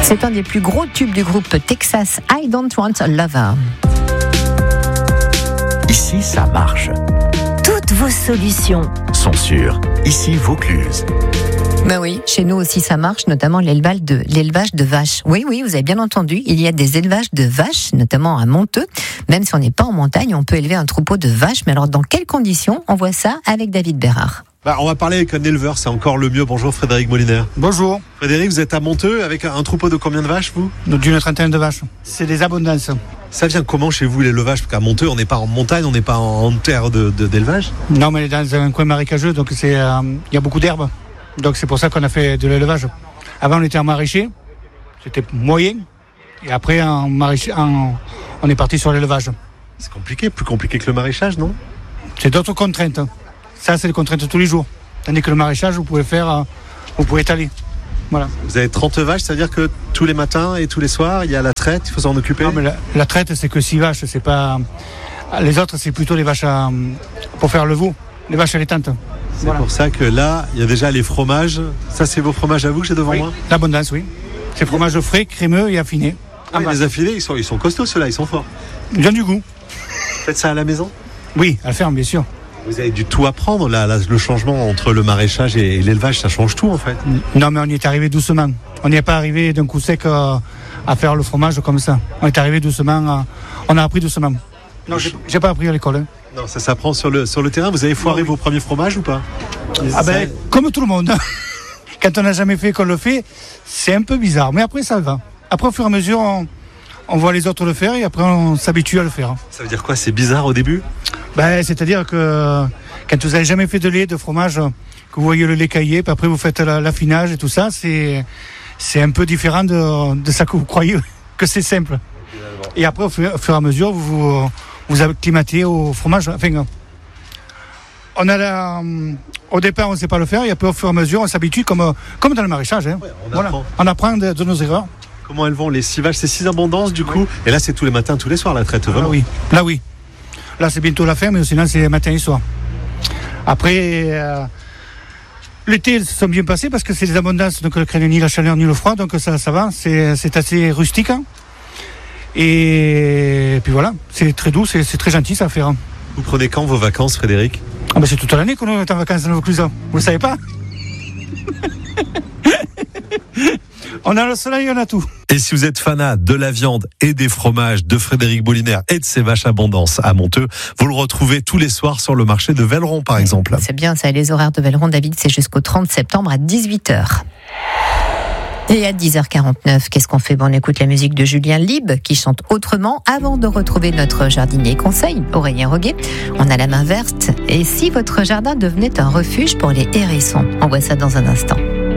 C'est un des plus gros tubes du groupe Texas, I Don't Want a Lover. Ici, ça marche. Toutes vos solutions Sont sûres. Ici, Vaucluse. Ben oui, chez nous aussi ça marche, notamment l'élevage de vaches. Oui, vous avez bien entendu, il y a des élevages de vaches, notamment à Monteux. Même si on n'est pas en montagne, on peut élever un troupeau de vaches. Mais alors, dans quelles conditions? On voit ça avec David Bérard. On va parler avec un éleveur, c'est encore le mieux. Bonjour Frédéric Moliner. Bonjour. Frédéric, vous êtes à Monteux avec un troupeau de combien de vaches, vous? D'une trentaine de vaches. C'est des abondances. Ça vient comment chez vous l'élevage? Parce qu'à Monteux, on n'est pas en montagne, on n'est pas en terre d'élevage. Non, mais dans un coin marécageux, donc il y a beaucoup d'herbes. Donc c'est pour ça qu'on a fait de l'élevage. Avant, on était en maraîcher, c'était moyen. Et après, on est parti sur l'élevage. C'est compliqué, plus compliqué que le maraîchage, non? C'est d'autres contraintes. Ça, c'est des contraintes tous les jours. Tandis que le maraîchage, vous pouvez étaler. Voilà. Vous avez 30 vaches, c'est-à-dire que tous les matins et tous les soirs, il y a la traite, il faut s'en occuper? Non, mais la traite, c'est que 6 vaches, c'est pas... Les autres, c'est plutôt les vaches pour faire le veau, les vaches allaitantes. C'est pour ça que là, il y a déjà les fromages. Ça, c'est vos fromages à vous que j'ai devant moi? L'abondance, oui. C'est fromage frais, crémeux et affiné. Les affinés, ils sont costauds, ceux-là, ils sont forts. Ils ont du goût. Vous faites ça à la maison? Oui, à la ferme, bien sûr. Vous avez dû tout apprendre, là, le changement entre le maraîchage et l'élevage, ça change tout en fait. Non, mais on y est arrivé doucement. On n'y est pas arrivé d'un coup sec à faire le fromage comme ça. On est arrivé doucement, on a appris doucement. Non, j'ai pas appris à l'école. Non, ça s'apprend sur le terrain. Vous avez foiré vos premiers fromages ou pas? Comme tout le monde. Quand on n'a jamais fait qu'on le fait, c'est un peu bizarre. Mais après, ça va. Après, au fur et à mesure, on voit les autres le faire et après, on s'habitue à le faire. Ça veut dire quoi? C'est bizarre au début? C'est-à-dire que quand vous n'avez jamais fait de lait, de fromage, que vous voyez le lait caillé, puis après vous faites l'affinage et tout ça, c'est un peu différent de ça que vous croyez que c'est simple. Et après, au fur et à mesure, vous acclimatez au fromage. Enfin, au départ, on ne sait pas le faire, et après, au fur et à mesure, on s'habitue comme dans le maraîchage. Hein. Ouais, on apprend de nos erreurs. Comment elles vont, les 6 vaches? C'est 6 abondances du coup. Et là, c'est tous les matins, tous les soirs la traite, vraiment? Là, oui. Là, c'est bientôt la fin, mais sinon, c'est matin et soir. Après, l'été, ça s'est bien passé parce que c'est des abondances, donc ne craignent ni la chaleur ni le froid, donc ça va. C'est assez rustique. Hein. Et puis voilà, c'est très doux, c'est très gentil ça à faire. Vous prenez quand vos vacances, Frédéric? C'est toute l'année qu'on est en vacances dans Vaucluse. Vous le savez pas? On a le soleil, on a tout. Et si vous êtes fanat de la viande et des fromages de Frédéric Moliner et de ses vaches abondance à Monteux, vous le retrouvez tous les soirs sur le marché de Velleron, par exemple. C'est bien ça, les horaires de Velleron, David, c'est jusqu'au 30 septembre à 18h. Et à 10h49, qu'est-ce qu'on fait? On écoute la musique de Julien Lieb qui chante autrement avant de retrouver notre jardinier conseil, Aurélien Roguet. On a la main verte. Et si votre jardin devenait un refuge pour les hérissons? On voit ça dans un instant.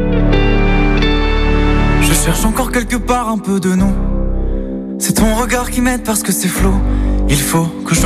Je cherche encore quelque part un peu de nous. C'est ton regard qui m'aide parce que c'est flou. Il faut que je